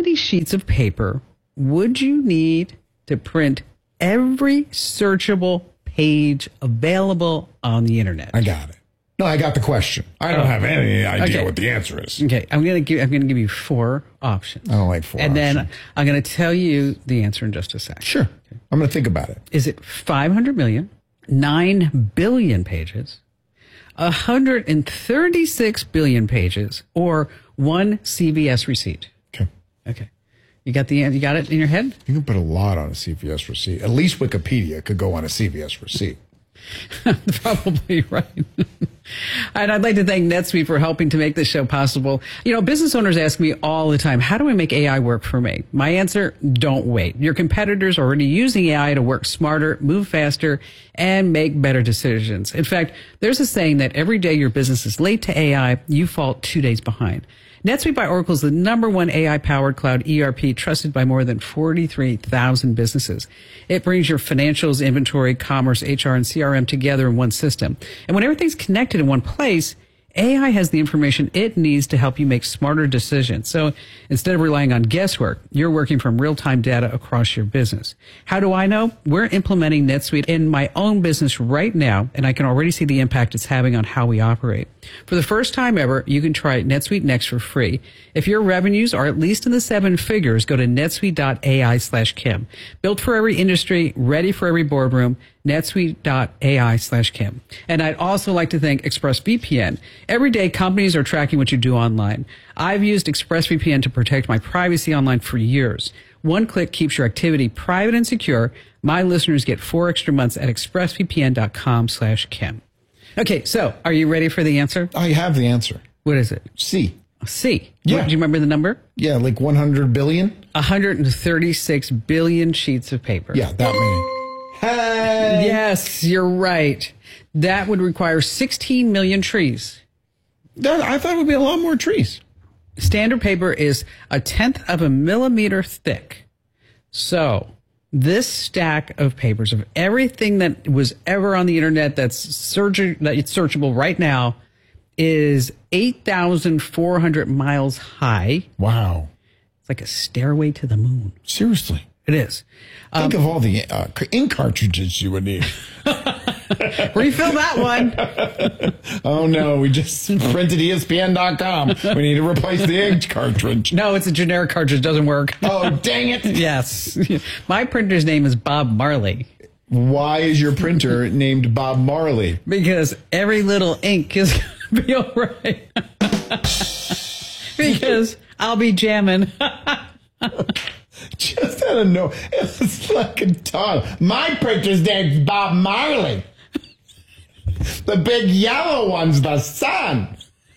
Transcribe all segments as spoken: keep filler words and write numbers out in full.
many sheets of paper would you need to print every searchable page available on the internet? I got it. No, I got the question. I don't oh. have any idea okay. what the answer is. Okay, I'm gonna give I'm gonna give you four options. I don't like four and options. then I'm gonna tell you the answer in just a sec. Sure. Okay. I'm gonna think about it. Is it five hundred million, nine billion pages, one hundred thirty-six billion pages, or one C V S receipt? Okay. Okay. You got the you got it in your head? You can put a lot on a C V S receipt. At least Wikipedia could go on a C V S receipt. Probably right. And I'd like to thank NetSuite for helping to make this show possible. You know, business owners ask me all the time, how do I make A I work for me? My answer, don't wait. Your competitors are already using A I to work smarter, move faster, and make better decisions. In fact, there's a saying that every day your business is late to A I, you fall two days behind. NetSuite by Oracle is the number one A I-powered cloud E R P trusted by more than forty-three thousand businesses. It brings your financials, inventory, commerce, H R, and C R M together in one system. And when everything's connected in one place, A I has the information it needs to help you make smarter decisions. So instead of relying on guesswork, you're working from real-time data across your business. How do I know? We're implementing NetSuite in my own business right now, and I can already see the impact it's having on how we operate. For the first time ever, you can try NetSuite Next for free. If your revenues are at least in the seven figures, go to netsuite.ai slash Kim. Built for every industry, ready for every boardroom, netsuite.ai slash Kim. And I'd also like to thank ExpressVPN. Every day, companies are tracking what you do online. I've used ExpressVPN to protect my privacy online for years. One click keeps your activity private and secure. My listeners get four extra months at expressvpn.com slash Kim. Okay, so are you ready for the answer? I have the answer. What is it? C. C. Yeah. What, do you remember the number? Yeah, like one hundred billion? one hundred thirty-six billion sheets of paper. Yeah, that many. Hey! Yes, you're right. That would require sixteen million trees. That, I thought it would be a lot more trees. Standard paper is a tenth of a millimeter thick. So this stack of papers of everything that was ever on the internet that's search that it's searchable right now is eight thousand four hundred miles high. Wow. It's like a stairway to the moon. Seriously. It is. Think Um, of all the uh, ink cartridges you would need. Refill that one. Oh, no. We just printed E S P N dot com. We need to replace the ink cartridge. No, it's a generic cartridge. Doesn't work. Oh, dang it. Yes. My printer's name is Bob Marley. Why is your printer named Bob Marley? Because every little ink is going to be all right. Because I'll be jamming. Just out of no, it's like a ton. My printer's name's Bob Marley. The big yellow one's the sun.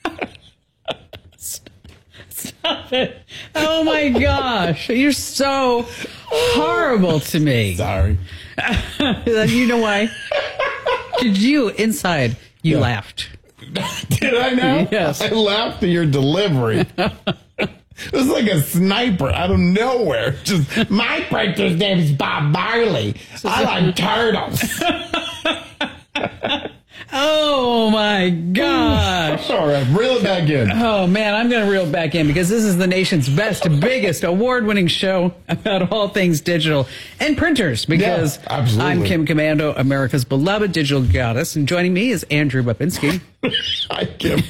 Stop it. Oh my gosh. You're so horrible to me. Sorry. You know why? Did you, inside, you Yeah. laughed. Did I now? Yes. I laughed at your delivery. It was like a sniper out of nowhere. Just, my printer's name's Bob Marley. I like turtles. Oh my gosh. All right, reel it back in. Oh man, I'm going to reel it back in because this is the nation's best, biggest, award-winning show about all things digital and printers. Because Yeah, absolutely. I'm Kim Commando, America's beloved digital goddess, and joining me is Andrew Babinski. Hi, Kim.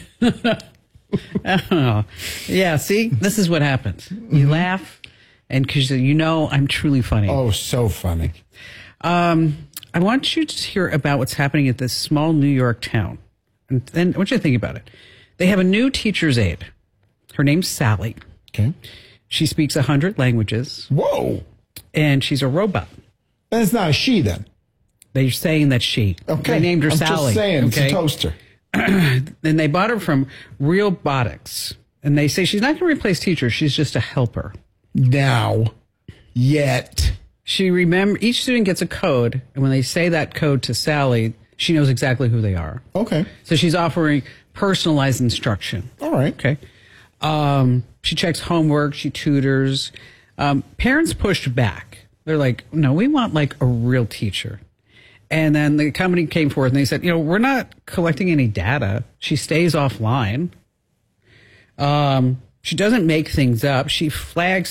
Oh, yeah, see, this is what happens. You laugh, and because you know I'm truly funny. Oh, so funny. Um, I want you to hear about what's happening at this small New York town. And then I want you to think about it. They have a new teacher's aide. Her name's Sally. Okay. She speaks a hundred languages, Whoa. and she's a robot. That's not a she, then. They're saying that she. Okay. They named her I'm Sally. just saying, okay? it's a toaster. And they bought her from Realbotics. And they say she's not going to replace teachers. She's just a helper. Now. Yet. She remember each student gets a code, and when they say that code to Sally, she knows exactly who they are. Okay. So she's offering personalized instruction. All right. Okay. Um, she checks homework. She tutors. Um, parents pushed back. They're like, no, we want like a real teacher. And then the company came forth and they said, you know, we're not collecting any data. She stays offline. Um, she doesn't make things up. She flags